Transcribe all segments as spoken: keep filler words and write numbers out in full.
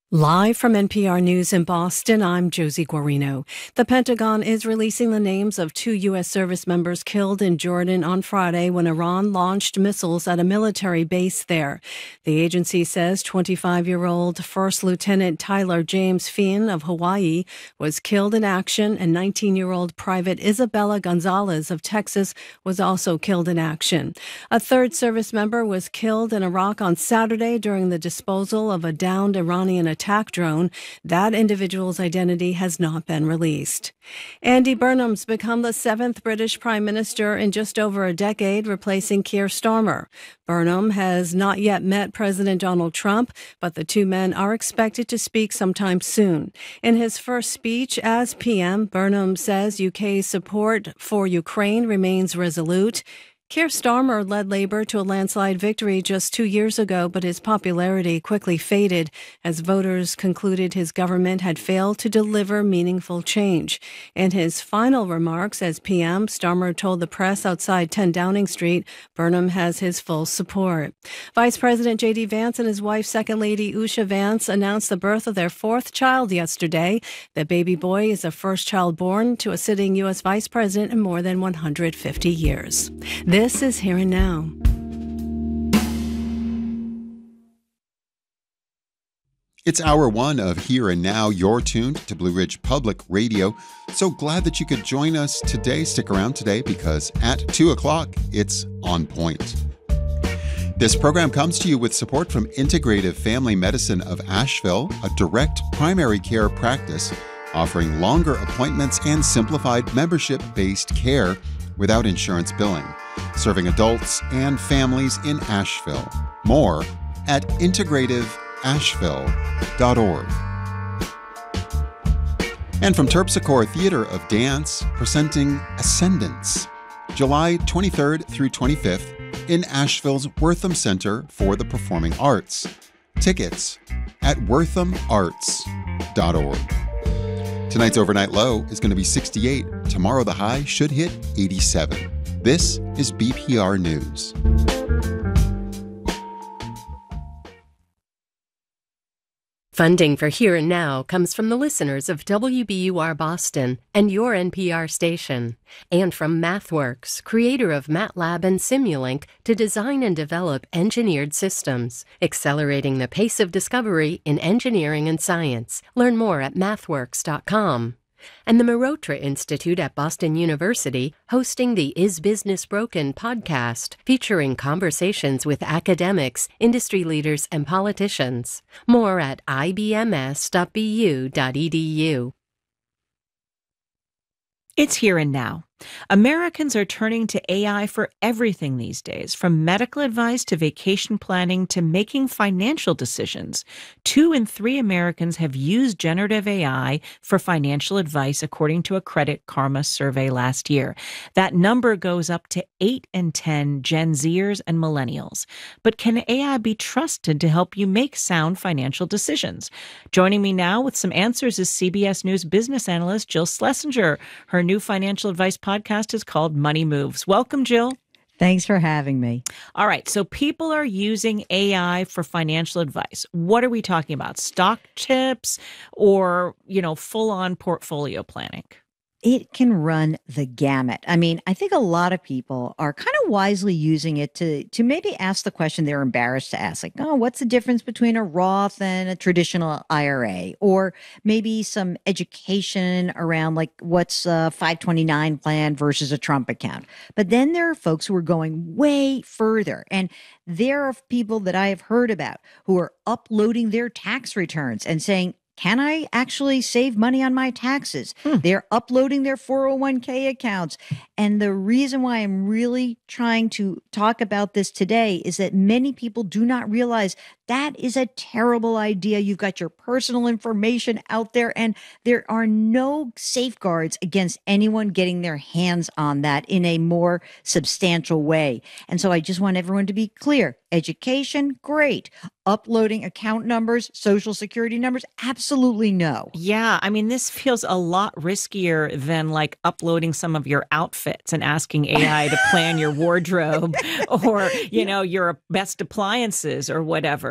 Live from N P R News in Boston, I'm Josie Guarino. The Pentagon is releasing the names of two U S service members killed in Jordan on Friday when Iran launched missiles at a military base there. The agency says twenty-five-year-old First Lieutenant Tyler James Finn of Hawaii was killed in action, and nineteen-year-old Private Isabella Gonzalez of Texas was also killed in action. A third service member was killed in Iraq on Saturday during the disposal of a downed Iranian attack drone. That individual's identity has not been released. Andy Burnham's become the seventh British Prime Minister in just over a decade, replacing Keir Starmer. Burnham has not yet met President Donald Trump, but the two men are expected to speak sometime soon. In his first speech as P M, Burnham says U K's support for Ukraine remains resolute. Keir Starmer led Labour to a landslide victory just two years ago, but his popularity quickly faded as voters concluded his government had failed to deliver meaningful change. In his final remarks as P M, Starmer told the press outside ten Downing Street Burnham has his full support. Vice President J D Vance and his wife, Second Lady Usha Vance, announced the birth of their fourth child yesterday. The baby boy is the first child born to a sitting U S vice president in more than one hundred fifty years. This is Here and Now. It's hour one of Here and Now. You're tuned to Blue Ridge Public Radio. So glad that you could join us today. Stick around today because at two o'clock, it's On Point. This program comes to you with support from Integrative Family Medicine of Asheville, a direct primary care practice offering longer appointments and simplified membership-based care without insurance billing, serving adults and families in Asheville. More at integrative asheville dot org. And from Terpsichore Theater of Dance, presenting Ascendance, July twenty-third through twenty-fifth in Asheville's Wortham Center for the Performing Arts. Tickets at wortham arts dot org. Tonight's overnight low is going to be sixty-eight. Tomorrow the high should hit eighty-seven. This is B P R News. Funding for Here and Now comes from the listeners of W B U R Boston and your N P R station, and from MathWorks, creator of MATLAB and Simulink, to design and develop engineered systems, accelerating the pace of discovery in engineering and science. Learn more at mathworks dot com. And the Mehrotra Institute at Boston University, hosting the Is Business Broken podcast, featuring conversations with academics, industry leaders, and politicians. More at i b m s dot b u dot e d u. It's Here and Now. Americans are turning to A I for everything these days, from medical advice to vacation planning to making financial decisions. Two in three Americans have used generative A I for financial advice, according to a Credit Karma survey last year. That number goes up to eight in ten Gen Zers and millennials. But can A I be trusted to help you make sound financial decisions? Joining me now with some answers is C B S News business analyst Jill Schlesinger. Her new financial advice podcast is called Money Moves. Welcome, Jill. Thanks for having me. All right. So people are using A I for financial advice. What are we talking about? Stock tips or, you know, full-on portfolio planning? It can run the gamut. I mean, I think a lot of people are kind of wisely using it to to maybe ask the question they're embarrassed to ask, like, oh, what's the difference between a Roth and a traditional I R A? Or maybe some education around, like, what's a five twenty-nine plan versus a Trump account. But then there are folks who are going way further. And there are people that I have heard about who are uploading their tax returns and saying, can I actually save money on my taxes? Hmm. They're uploading their four oh one k accounts. And the reason why I'm really trying to talk about this today is that many people do not realize that is a terrible idea. You've got your personal information out there, and there are no safeguards against anyone getting their hands on that in a more substantial way. And so I just want everyone to be clear. Education, great. Uploading account numbers, social security numbers, absolutely no. Yeah, I mean, this feels a lot riskier than like uploading some of your outfits and asking A I to plan your wardrobe or, you know, your best appliances or whatever.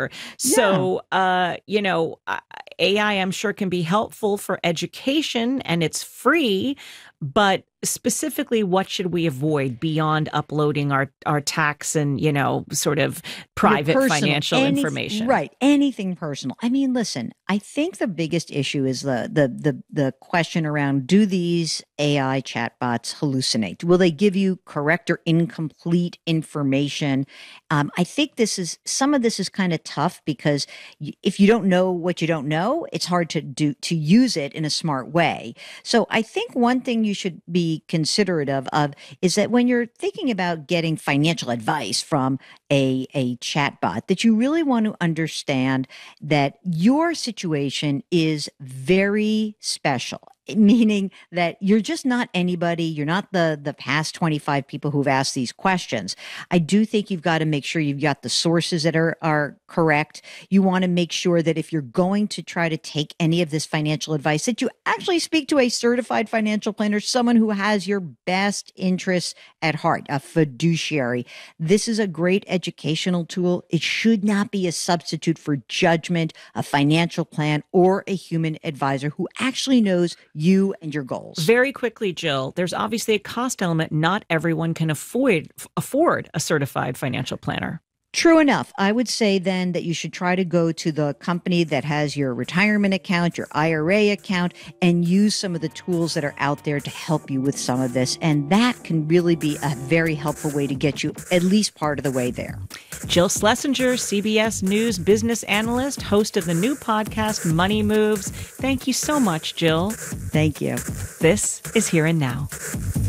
future. So, uh, you know, A I, I'm sure, can be helpful for education and it's free. But specifically, what should we avoid beyond uploading our, our tax and, you know, sort of private personal, financial any, information? Right. Anything personal. I mean, listen, I think the biggest issue is the the the the question around, do these A I chatbots hallucinate? Will they give you correct or incomplete information? Um, I think this is some of this is kind of tough because if you don't know what you don't know, it's hard to do to use it in a smart way. So I think one thing you should be considerate of, of is that when you're thinking about getting financial advice from a, a chatbot, that you really want to understand that your situation is very special. Meaning that you're just not anybody. You're not the the past twenty-five people who've asked these questions. I do think you've got to make sure you've got the sources that are, are correct. You want to make sure that if you're going to try to take any of this financial advice, that you actually speak to a certified financial planner, someone who has your best interests at heart, a fiduciary. This is a great educational tool. It should not be a substitute for judgment, a financial plan, or a human advisor who actually knows you and your goals. Very quickly, Jill, there's obviously a cost element. Not everyone can afford afford a certified financial planner. True enough. I would say then that you should try to go to the company that has your retirement account, your I R A account, and use some of the tools that are out there to help you with some of this. And that can really be a very helpful way to get you at least part of the way there. Jill Schlesinger, C B S News business analyst, host of the new podcast, Money Moves. Thank you so much, Jill. Thank you. This is Here and Now.